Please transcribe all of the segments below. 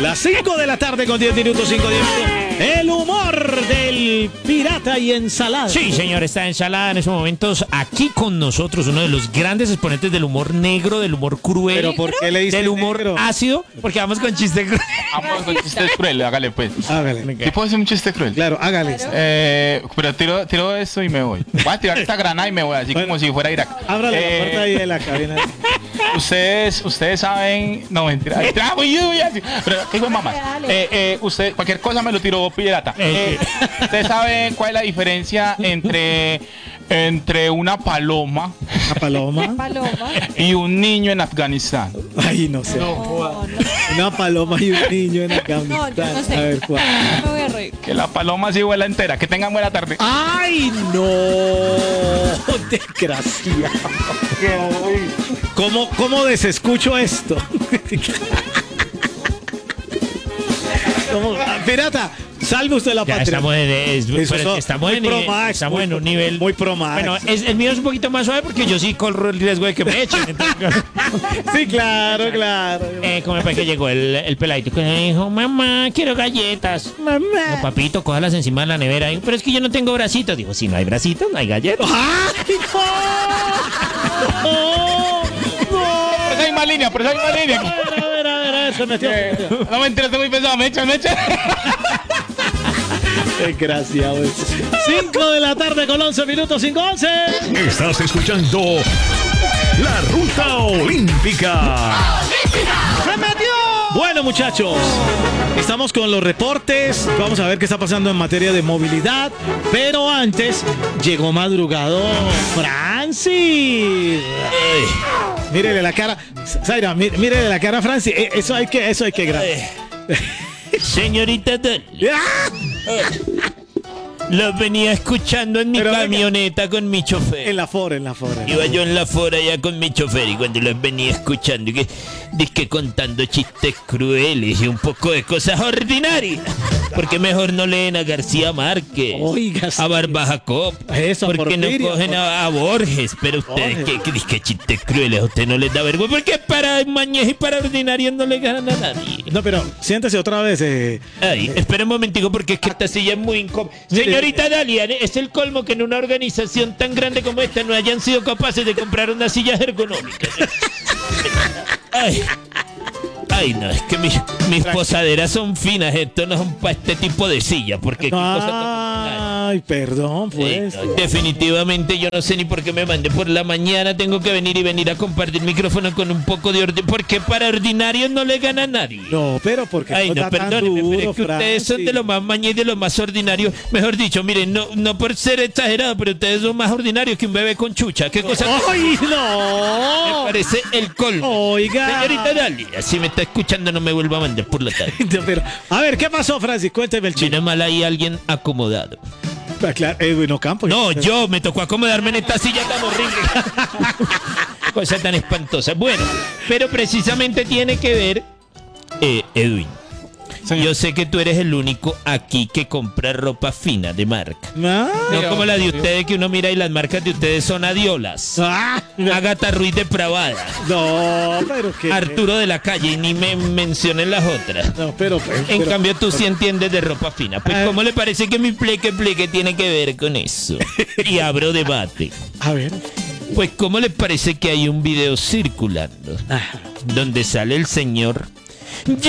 Las 5 de la tarde con 10 minutos, 5, 10 minutos. El humor del pirata y ensalada. Sí, señor, está ensalada en estos momentos aquí con nosotros, uno de los grandes exponentes del humor negro, del humor cruel. ¿Pero por qué le dice del humor negro? Ácido, porque vamos con chiste cruel. Vamos con chistes crueles, hágale pues. Hágale. ¿Sí puedo hacer un chiste cruel? Claro, hágale. Pero tiro esto y me voy. Voy a tirar esta granada y me voy, así como si fuera Irak. Ábrale la puerta ahí de la cabina. Ustedes saben. No, mentira. Pero, ¿qué hijo de mamá? Usted, cualquier cosa me lo tiró pirata. ¿Ustedes saben cuál es la diferencia entre una paloma y un niño en Afganistán? Ay, no sé. Una paloma y un niño en Afganistán. No, yo no sé. A ver, ¿cuál? Me voy a reír. Que la paloma sí vuela entera. Que tengan buena tarde. ¡Ay, no! Desgraciado. ¿Cómo desescucho esto? Pirata, salve usted la Ya patria. Estamos en un nivel muy pro Max. Bueno, el mío es un poquito más suave porque yo sí corro el riesgo de que me echen. Entonces, sí, claro. como para que llegó el peladito que me dijo, mamá, quiero galletas. Mamá. No, papito, cójalas encima de la nevera. Digo, pero es que yo no tengo bracitos. Digo, si no hay bracitos, no hay galletas. ¡Ay, no! Por eso hay más línea, A ver, se metió. No mentira, estoy muy pesado. Me echan. Desgraciado. 5 de la tarde con 11 minutos, 5:11. Estás escuchando La Ruta Olímpica. ¡Se metió! Bueno, muchachos, estamos con los reportes. Vamos a ver qué está pasando en materia de movilidad. Pero antes, llegó madrugado Francis. Mírele la cara. Zaira, mírele la cara a Francis. Eso hay que grabar. Señorita los venía escuchando en mi camioneta con mi chofer. En la Ford. Iba yo en la Ford allá con mi chofer y cuando los venía escuchando, dizque contando chistes crueles y un poco de cosas ordinarias. Porque mejor no leen a García Márquez, Oiga, a Barba Jacob, eso, porque no cogen a Borges. Pero ustedes, ¿qué chistes crueles? A usted no les da vergüenza, porque para mañez y para ordinarios no le ganan a nadie. No, pero siéntese otra vez. Ay, espera un momentico porque es que esta silla es muy incómoda. Señorita Dalia, es el colmo que en una organización tan grande como esta no hayan sido capaces de comprar unas sillas ergonómicas. Ay, no, es que mis posaderas son finas, esto no es para este tipo de silla, porque Ay, perdón, pues. No, definitivamente yo no sé ni por qué me mandé por la mañana, tengo que venir a compartir micrófono con un poco de orden, porque para ordinarios no le gana a nadie. No, pero porque ay, no, perdónenme, pero es que ustedes son de lo más mañez y de lo más ordinarios. Mejor dicho, miren, no por ser exagerado, pero ustedes son más ordinarios que un bebé con chucha. ¿Qué cosa? ¡Ay, no! Me parece el colmo. Oiga. Señorita Dalia, si me está escuchando, no me vuelva a mandar por la tarde. Pero, a ver, ¿qué pasó, Francis? Cuénteme el chiste. Tiene mal ahí alguien acomodado. Claro, Edwin Ocampo. No, yo me tocó acomodarme en esta silla tan horrible. Cosa tan espantosa. Bueno, pero precisamente tiene que ver, Edwin. Señor. Yo sé que tú eres el único aquí que compra ropa fina de marca. No como la de ustedes, que uno mira y las marcas de ustedes son Adiolas. Agatha Ruiz depravada. No, pero que Arturo de la Calle, y ni me mencionen las otras. No, pero en cambio tú sí entiendes de ropa fina. Pues ¿cómo le parece que mi pleque tiene que ver con eso? Y abro debate. A ver. Pues ¿cómo le parece que hay un video circulando donde sale el señor J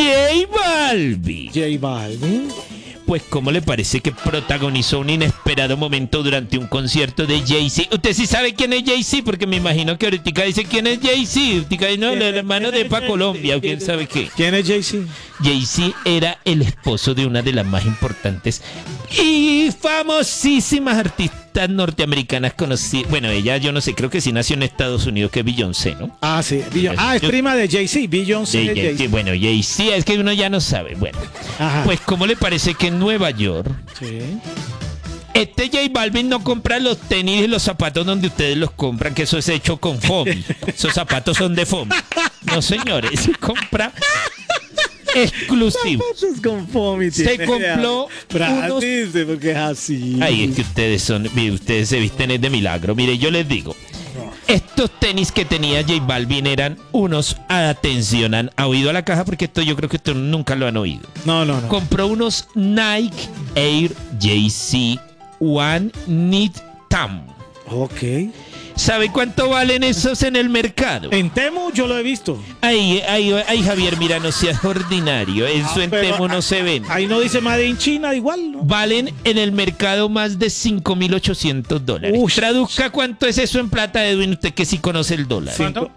Balvin? Pues ¿cómo le parece que protagonizó un inesperado momento durante un concierto de Jay-Z? Usted sí sabe quién es Jay-Z, porque me imagino que ahorita dice quién es Jay-Z. No, el hermano de Pa Colombia, o quién sabe qué. ¿Quién es Jay-Z? Jay-Z era el esposo de una de las más importantes y famosísimas artistas norteamericanas conocidas. Bueno, ella, yo no sé, creo que sí nació en Estados Unidos, que es Beyoncé, ¿no? Ah, sí. Es prima de Jay-Z, Beyoncé. Bueno, Jay-Z, es que uno ya no sabe. Bueno, pues ¿cómo le parece que en Nueva York este J Balvin no compra los tenis y los zapatos donde ustedes los compran, que eso es hecho con foamy? Esos zapatos son de foamy. No, señores, se compra exclusivo. Se compró unos... porque es así. Ay, es que ustedes se visten de milagro. Mire, yo les digo, Estos tenis que tenía J Balvin eran unos, atención, han oído a la caja porque esto yo creo que esto nunca lo han oído. No. Compró unos Nike Air JC One Knit Tam. Ok. ¿Sabe cuánto valen esos en el mercado? En Temu yo lo he visto. Ay, Javier, mira, no seas ordinario. Eso en Pero Temu no se vende. Ahí no dice Made in China igual, ¿no? Valen en el mercado más de $5.800. Uy. Traduzca cuánto es eso en plata, Edwin, usted que sí conoce el dólar. ¿Cuánto?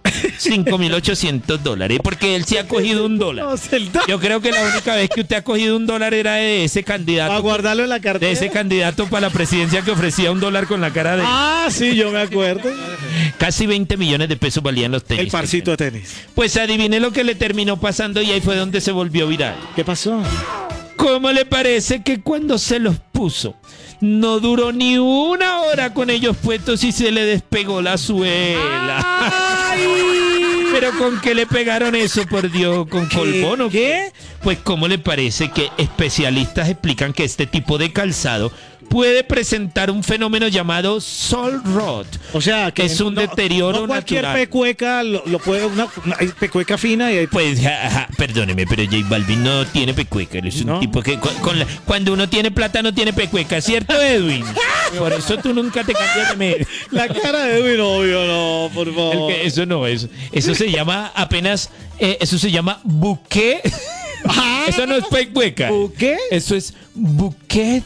$5.800, porque él sí ha cogido un dólar. No sé el Yo creo que la única vez que usted ha cogido un dólar era de ese Para candidato. guardarlo en la cartera. De ese candidato para la presidencia que ofrecía un dólar con la cara de... Ah, sí, yo me acuerdo. Casi 20 millones de pesos valían los tenis. El parcito de tenis. Pues adivine lo que le terminó pasando y ahí fue donde se volvió viral. ¿Qué pasó? ¿Cómo le parece que cuando se los puso no duró ni una hora con ellos puestos y se le despegó la suela? ¿Pero con qué le pegaron eso, por Dios? ¿Con colbón o qué? Pues ¿cómo le parece que especialistas explican que este tipo de calzado puede presentar un fenómeno llamado soul rot? O sea, que es un deterioro no cualquier natural. pecueca lo puede, hay pecueca fina y hay... Pues, perdóneme, pero J Balvin no tiene pecueca. Él es un ¿No? tipo que cuando uno tiene plata no tiene pecueca, ¿cierto, Edwin? Por eso tú nunca te cambias de medio. La cara de Edwin, obvio, no, por favor. Eso se llama apenas, eso se llama buquet. Eso no es pecueca. ¿Qué? Eso es buquet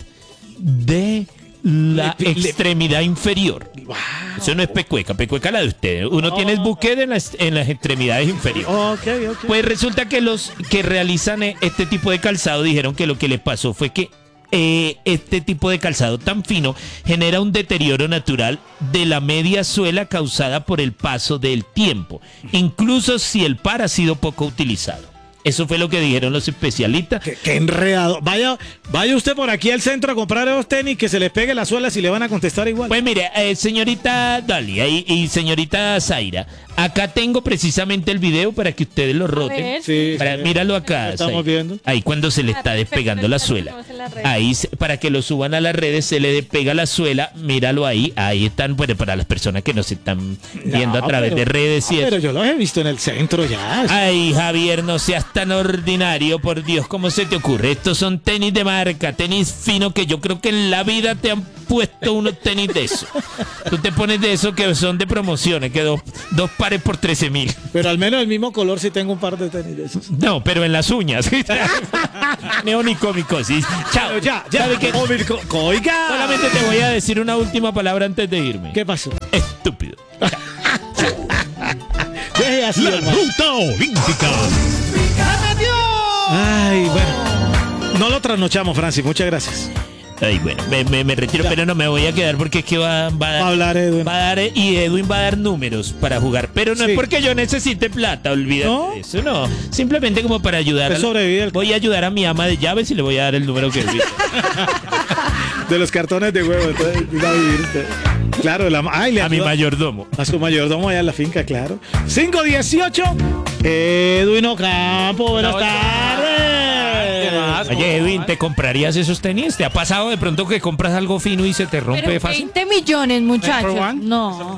de la extremidad inferior. Eso no es pecueca, pecueca la de ustedes. Uno tiene el buquet en las extremidades inferiores. Ok. Pues resulta que los que realizan este tipo de calzado dijeron que lo que les pasó fue que este tipo de calzado tan fino genera un deterioro natural de la media suela causada por el paso del tiempo, incluso si el par ha sido poco utilizado. Eso fue lo que dijeron los especialistas. Qué enredado. Vaya usted por aquí al centro a comprar esos tenis que se les pegue la suela si le van a contestar igual. Pues mire, señorita Dalia y señorita Zaira, acá tengo precisamente el video para que ustedes lo roten. ver. Sí, Míralo acá. Estamos Zaira. viendo. Ahí cuando se le está despegando la suela. Ahí, para que lo suban a las redes, se le despega la suela. Míralo ahí. Ahí están, bueno, para las personas que nos están viendo a través de redes y eso. Pero yo los he visto en el centro ya. Ay, Javier, no seas tan ordinario, por Dios, ¿cómo se te ocurre? Estos son tenis de marca, tenis fino que yo creo que en la vida te han puesto unos tenis de eso. Tú te pones de eso que son de promociones, que dos pares por 13,000. Pero al menos el mismo color si tengo un par de tenis de esos. No, pero en las uñas. Neonicomicosis. Chao. Ya. ¿Sabe qué? Oiga. Solamente te voy a decir una última palabra antes de irme. ¿Qué pasó? Estúpido. Deje así, La hermano. ruta olímpica. Ay, bueno. No lo trasnochamos, Francis. Muchas gracias. Ay, bueno, me retiro, pero no me voy a quedar porque es que va a Va a hablar Edwin. va a dar, y Edwin va a dar números para jugar, pero no Sí. es porque yo necesite plata, olvídate ¿No? de eso, no. Simplemente como para ayudar. Pues sobrevive el- Voy a ayudar a mi ama de llaves y le voy a dar el número que Edwin. De los cartones de huevo. Entonces, iba a vivir usted. Claro, le A mi ayuda mayordomo. a su mayordomo allá en la finca, claro. 5:18. Edwin Ocampo, buenas tardes. Oye, Edwin, ¿te comprarías esos tenis? ¿Te ha pasado de pronto que compras algo fino y se te rompe Pero fácil? 20 millones, muchachos. No.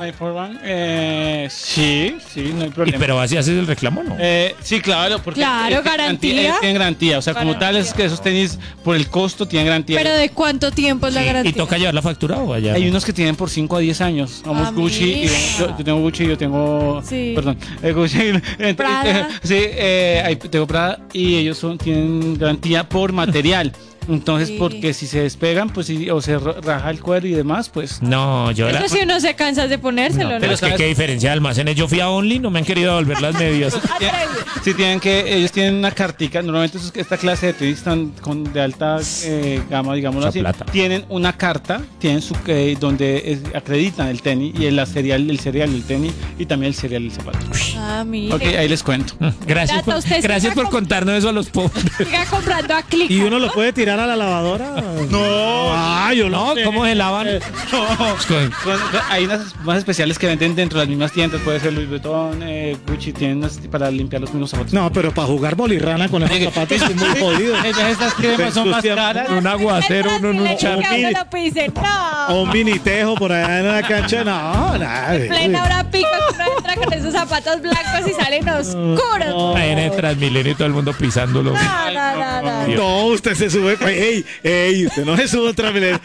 Sí, no hay ¿Y problema. pero así haces el reclamo, no? Sí, claro, porque Claro, tienen garantía. tienen garantía, o sea, como tal es que esos tenis por el costo tienen garantía. Pero ¿de cuánto tiempo es la ¿Y garantía? toca llevar la factura o allá? Hay unos que tienen por 5 a 10 años. Vamos, Ah, Gucci. mira. Yo tengo Gucci, yo tengo. Sí. Perdón. Gucci. Prada. Sí, tengo Prada y ellos tienen garantía por material. Entonces, Sí. porque si se despegan, pues o se raja el cuero y demás, pues. No, yo la... Eso si uno se cansa de ponérselo, ¿no? Pero es que qué diferencia de almacenes. Yo fui a Only, no me han querido devolver las medias. Sí, ellos tienen una cartica. Normalmente esta clase de tenis están de alta gama, digámoslo Mucha así. plata. Tienen una carta, tienen donde acreditan el tenis y el serial del tenis y también el serial del zapato. Ah, mire. Ok, ahí les cuento. Gracias Plata, usted gracias siga por contarnos eso a los pobres. Siga comprando a clic. Y uno lo puede tirar echar a la lavadora? No, yo no sé. ¿Cómo se lavan? Hay unas más especiales que venden dentro de las mismas tiendas. Puede ser Louis Vuitton, Gucci, tienen unas para limpiar los mismos zapatos. No, pero para jugar bolirrana con esos zapatos es muy jodido. Estas cremas son más caras. Un aguacero, uno en un charco. O un minitejo por allá en la cancha. No, nada. Plena hora pico, uno entra con esos zapatos blancos y salen oscuros. Ahí en el Transmilenio y todo el mundo pisándolo. No. No, usted se sube. Ey, usted no se sube otra vez.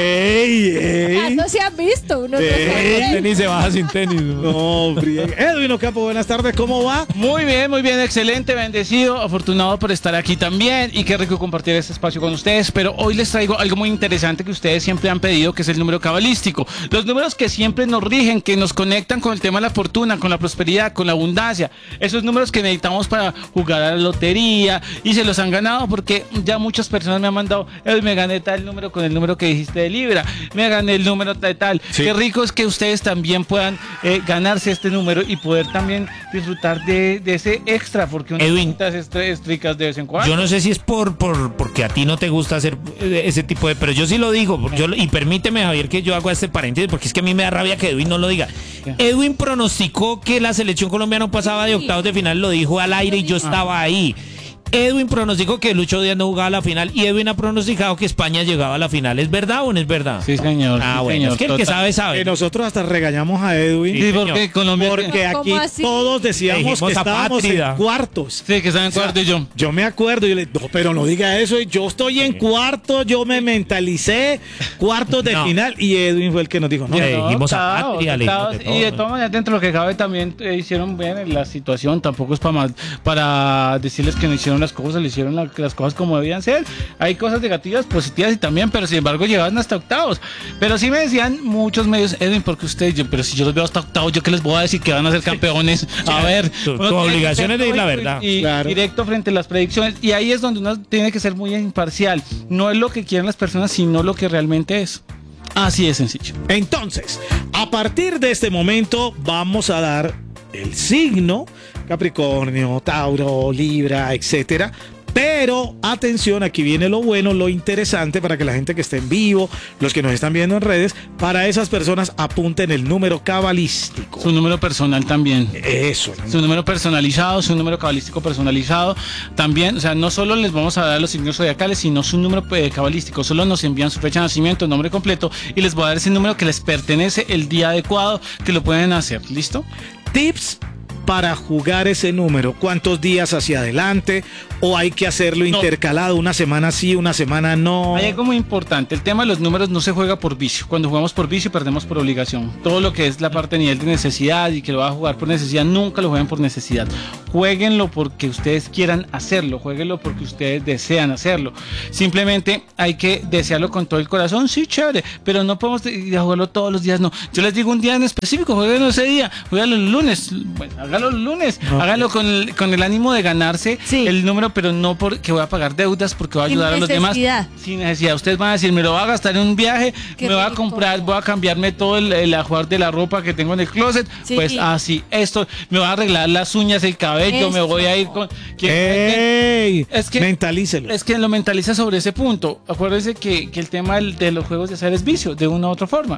Ya Ey. no se han visto, uno no Ey. sabe. Tenis se baja sin tenis. No, friegue. Edwin Ocampo, buenas tardes, ¿cómo va? Muy bien, excelente, bendecido, afortunado por estar aquí también y qué rico compartir este espacio con ustedes, pero hoy les traigo algo muy interesante que ustedes siempre han pedido, que es el número cabalístico. Los números que siempre nos rigen, que nos conectan con el tema de la fortuna, con la prosperidad, con la abundancia. Esos números que necesitamos para jugar a la lotería y se los han ganado porque ya muchas personas me han mandado, me gané tal número con el número que dijiste de Libra, me gané el número de tal. Sí. Qué rico es que ustedes también puedan ganarse este número y poder también disfrutar de ese extra, porque uno Edwin, necesita esas estricas de vez en cuando. Yo no sé si es porque a ti no te gusta hacer ese tipo de... Pero yo sí lo digo. Y permíteme, Javier, que yo haga este paréntesis, porque es que a mí me da rabia que Edwin no lo diga. Edwin pronosticó que la selección colombiana no pasaba de octavos de final, lo dijo al aire y yo estaba ahí. Edwin pronosticó que Lucho Díaz no jugaba a la final y Edwin ha pronosticado que España llegaba a la final. ¿Es verdad o no es verdad? Sí, señor. Ah, sí, bueno, señor, es que el que sabe, sabe. Nosotros hasta regañamos a Edwin. Sí, porque Colombia... Porque aquí ¿Cómo así? todos decíamos Dijimos que estábamos apátrida. en cuartos. Sí, que están en cuarto y yo. Yo me acuerdo, yo le no, pero no diga eso. Yo estoy en cuartos, yo me mentalicé, cuartos de No. final. Y Edwin fue el que nos dijo, no, Le dijimos a Octavos, Patria, le dijimos octavos, de todo. y de todas maneras, dentro de lo que cabe, también hicieron bien en la situación. Tampoco es para decirles que no hicieron las cosas, le hicieron las cosas como debían ser. Hay cosas negativas, positivas y también, pero sin embargo llegaban hasta octavos. Pero sí me decían muchos medios, Edwin, porque ustedes, pero si yo los veo hasta octavos, ¿yo qué les voy a decir? Que van a ser campeones. A ver, Tu uno tiene que obligación ser es decir la muy verdad. y Claro. directo frente a las predicciones. Y ahí es donde uno tiene que ser muy imparcial. No es lo que quieren las personas, sino lo que realmente es. Así de sencillo. Entonces, a partir de este momento vamos a dar el signo Capricornio, Tauro, Libra, etcétera. Pero atención, aquí viene lo bueno, lo interesante para que la gente que esté en vivo, los que nos están viendo en redes, para esas personas apunten el número cabalístico. Su número personal también. Eso. Su número personalizado, su número cabalístico personalizado. También, o sea, no solo les vamos a dar los signos zodiacales, sino su número cabalístico. Solo nos envían su fecha de nacimiento, nombre completo, y les voy a dar ese número que les pertenece el día adecuado que lo pueden hacer. ¿Listo? Tips para jugar ese número. ¿Cuántos días hacia adelante? ¿O hay que hacerlo intercalado? Una semana sí, una semana no. Hay algo muy importante. El tema de los números no se juega por vicio. Cuando jugamos por vicio, perdemos por obligación. Todo lo que es la parte a nivel de necesidad y que lo va a jugar por necesidad, nunca lo jueguen por necesidad. Jueguenlo porque ustedes quieran hacerlo. Jueguenlo porque ustedes desean hacerlo. Simplemente hay que desearlo con todo el corazón. Sí, chévere. Pero no podemos jugarlo todos los días. No. Yo les digo un día en específico. Jueguenlo ese día. Jueguenlo el lunes. Bueno, háganlo el lunes. No. Háganlo con el ánimo de ganarse Sí. el número, pero no porque voy a pagar deudas, porque voy a Sin ayudar a los demás. necesidad. Sin necesidad. Ustedes van a decir, me lo voy a gastar en un viaje, Qué me voy a rico. comprar, voy a cambiarme todo el ajuar de la ropa que tengo en el closet. Sí. Pues así, esto, me voy a arreglar las uñas, el cabello, me Eso. voy a ir con... ¡Ey! Es que- Mentalícelo. Es que lo mentaliza sobre ese punto. Acuérdense que el tema de los juegos de azar es vicio, de una u otra forma.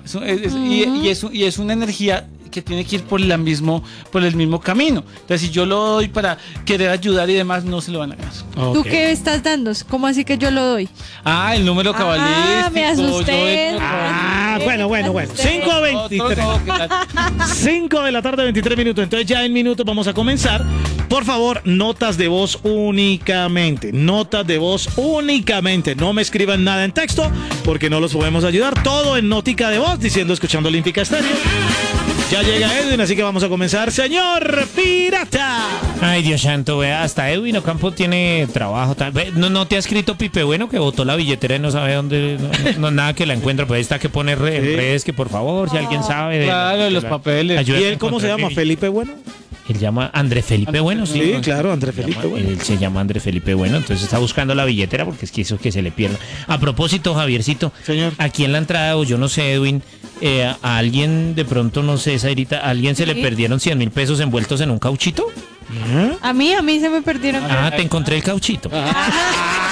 Y es una energía que tiene que ir por el mismo camino. Entonces, si yo lo doy para querer ayudar y demás, no se lo van a ganar. ¿Tú Ok. qué estás dando? ¿Cómo así que yo lo doy? Ah, el número cabalístico. me asusté. Bueno. 5:23. 5 de la tarde, 23 minutos. Entonces ya en minutos vamos a comenzar. Por favor, notas de voz únicamente. Notas de voz únicamente. No me escriban nada en texto porque no los podemos ayudar. Todo en notica de voz diciendo escuchando Olímpica Estéreo. Ya llega Edwin, así que vamos a comenzar. Señor Pirata. Ay, Dios santo, vea, hasta Edwin Ocampo tiene trabajo. ¿No te ha escrito Pipe Bueno que botó la billetera y no sabe dónde? Nada que la encuentra, pues ahí está que pone en redes que por favor, si alguien sabe. Claro, los papeles. ¿Y él cómo se llama? ¿Felipe Bueno? Él llama André Felipe Bueno, sí. Sí, claro, André Felipe Bueno. Él se llama André Felipe Bueno, entonces está buscando la billetera porque es que eso que se le pierda. A propósito, Javiercito, Señor. aquí en la entrada, o yo no sé, Edwin, a alguien de pronto, no sé, Zairita, ¿a alguien se le Sí. perdieron 100.000 pesos envueltos en un cauchito? A mí se me perdieron. Ah, te encontré el cauchito.